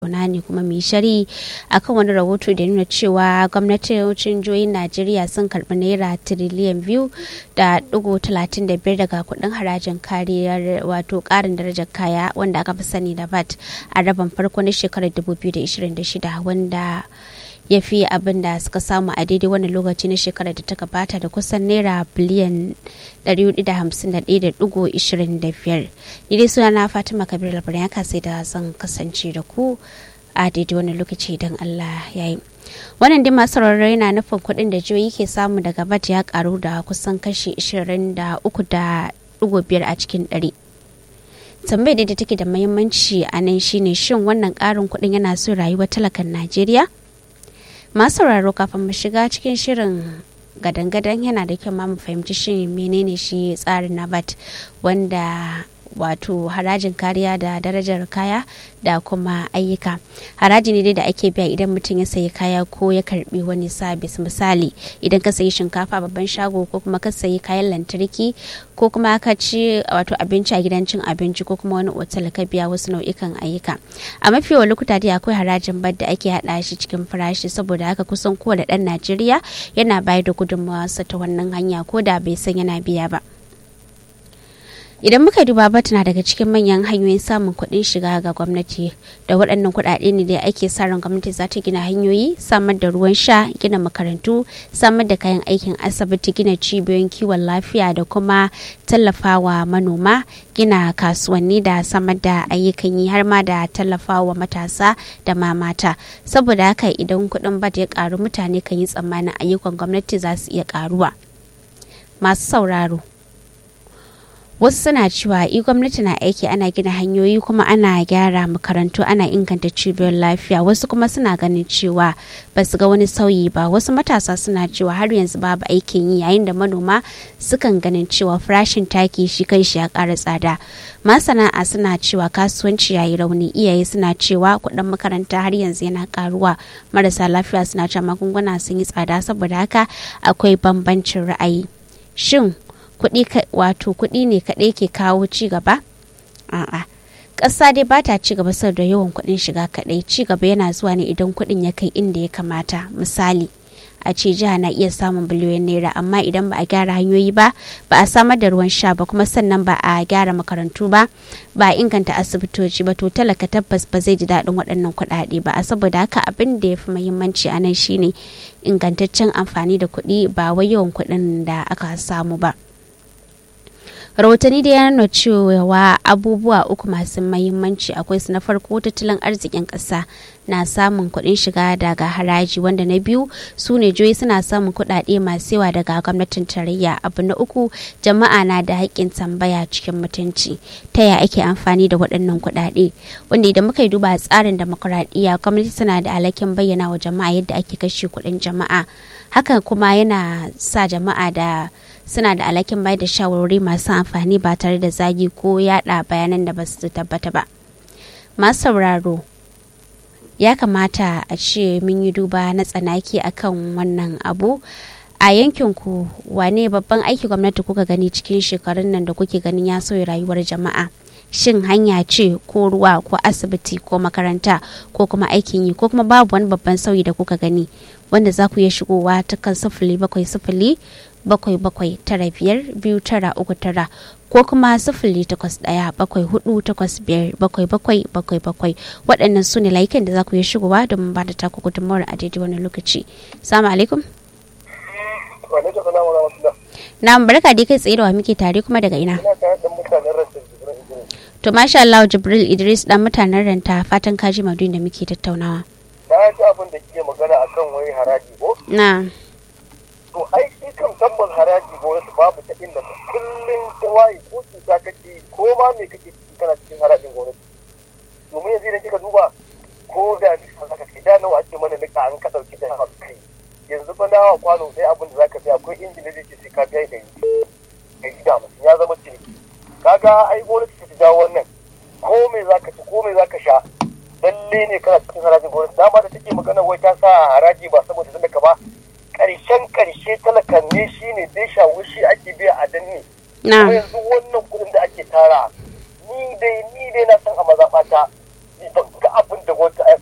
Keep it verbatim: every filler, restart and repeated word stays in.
ne kuma mai shari akan wani rahoto da nuna cewa gwamnatocin jihohin Najeriya sun karbi naira tiriliyan biyu da digo talatin da biyar daga kudin harajin kariyar wato karin darajar kaya wanda aka fi sani da V A T a rabin farko na shekarar dubu biyu da ashirin da shida wanda ya fi abin da suka samu a daidai wannan lokaci na shekarar da ta gabata da kusan naira biliyan ɗari hudu da hamsin da ɗaya da digo ashirin da biyar. Ni dai suna na Fatima Kabir labarin ya sai da zan kasance da ku a daidai wannan lokaci don Allah ya yi. Wannan dai masu sauraro yana nufin kuɗin da jihohi ke samu daga V A T ya karu da kusan kashi ashirin da uku da digo biyar a cikin ɗari. Tambayar da take da muhimmanci a nan shine shin wannan ƙarin kuɗin yana so rayuwar talakan Najeriya? Masu sauraro kafin mu shiga cikin shirin gadan-gadan yana da kyau ma mu fahimci shi menene shi tsarin na V A T wanda wato harajin kariya da darajar kaya da kuma ayyuka. Haraji ne dai da ake biya idan mutum ya sayi kaya ko ya karbi wani sabis. Misali idan ka sayi shinkafa babban shago ko kuma ka sayi kayan lantarki ko kuma ka ci wato abinci a gidan cin abinci ko kuma wani otal ka biya wasu nau'ikan ayyuka. A mafi yawan lokuta dai akwai harajin B A T da ake hada shi cikin farashi, saboda haka kusan kowane dan Najeriya yana bayar da gudunmawarsa ta wannan hanya ko da bai san yana biya ba. Idan muka duba B A T na daga cikin manyan hanyoyin samun kuɗin shiga ga gwamnati, da waɗannan kuɗaɗe ne da ake sa ran gwamnati za ta gina hanyoyi, samar da ruwan sha, gina makarantu, samar da kayan aikin asibiti, gina cibiyoyin kiwon lafiya da kuma tallafawa manoma, gina kasuwanni da samar da ayyukan yi har ma da tallafawa matasa da ma mata. Saboda haka idan kuɗin B A T ya ƙaru mutane kan yi tsammanin ayyukan gwamnati za su iya ƙaruwa. Masu sauraro, wasu suna cewa i gwamnati na aiki ana gina hanyoyi kuma ana gyara makarantu, ana inganta cibiyoyin lafiya. Wasu kuma suna ganin cewa ba su ga wani sauyi ba. Wasu matasa suna cewa har yanzu babu aikin yi, yayin da manoma sukan ganin cewa farashin taki shi kai shi ya ƙara tsada. Masana'a suna cewa kasuwanci yayi rauni. Iyaye suna cewa kuɗin makaranta har yanzu yana ƙaruwa. Marasa lafiya suna cewa magunguna sun yi tsada. Saboda haka akwai bambancin ra'ayi. Shin kuɗi wato kuɗi ne kaɗai ke kawo ci gaba? A'a, ƙasa dai ba ta ci gaba saboda yawan kuɗin shiga kaɗai. Ci gaba yana zuwa ne idan kuɗin ya kai inda ya kamata. Misali, a ce jiha na iya samun biliyoyin naira, amma idan ba a gyara hanyoyi ba, ba a samar da ruwan sha ba, kuma sannan ba a gyara makarantu ba, ba a inganta asibitoci ba, to talaka tabbas ba zai ji daɗin waɗannan kuɗaɗe ba. A saboda haka abin da ya fi muhimmanci a nan shine ingantaccen amfani da kuɗi, ba wai yawan kuɗin da aka samu ba. Rahotanni da ya nuna cewa abubuwa uku masu mahimmanci akwai su. Na farko, tattalin arzikin ƙasa na samun kuɗin shiga daga haraji, wanda na biyu su ne jihohi suna samun kuɗaɗe masu yawa daga gwamnatin tarayya. Abu na uku, jama'a na da haƙƙin tambaya cikin mutunci ta ya ake amfani da waɗannan kuɗaɗe, wanda idan muka yi duba tsarin demokuraɗiyya gwamnati tana da alhakin bayyana wa jama'a yadda ake kashe kuɗin jama'a. Hakan kuma yana sa jama'a da suna da alhakin bayar da shawarwari masu amfani ba tare da zagi ko yada bayanan da ba su tabbata ba. Masu sauraro, ya kamata a ce mun yi duba na tsanaki akan wannan abu. A yankinku wane babban aiki gwamnati kuka gani cikin shekarun nan da kuke ganin ya sauya rayuwar jama'a? Shin hanya ce ko ruwa ko asibiti ko makaranta ko kuma aikin yi, ko kuma babu wani babban sauyi da kuka gani wanda za ku iya shigowa ta kan sifili bakwai sifili bakwai bakwai tara biyar biyu tara uku tara ko kuma sifili takwas ɗaya bakwai hudu takwas biyar bakwai bakwai bakwai bakwai. Waɗannan su ne layukan da za ku iya shigowa domin ba da taku gudunmawar a daidai wani lokaci. Salamu alaikum. Na barka dai kai tsaye da wa muke tare kuma daga ina? To masha Allah, Jibril Idris dan mutanen Ranta, fatan kaji madun da muke tattaunawa. Na ji abin da kike magana akan wai haraji ko? Na. To ai shi kan tabbas haraji ko wasu babu ta inda kullum waye ko cuta kake ko ma me kake ciki kana cikin harajin gwamnati. Domin yanzu idan kika duba ko da zaka kai da nawa ake mana nika an ka dauki da haka kai. Yanzu fa nawa kwano sai abin da zaka biya akwai injin da zai ce sai ka biya da kai da mutum ya zama ciniki. Kaga ai gwamnati ta jawo wannan ko me zaka ci ko me zaka sha lalle ne kana cikin harajin gwamnati. Dama da take magana wai ta sa haraji ba saboda talaka ba, karshen karshe talakan ne shine dai shawushi ake biya a danne. Kuma yanzu wannan kudin da ake tara ni dai ni dai na san a mazaɓata ban ga abin da da gwamnati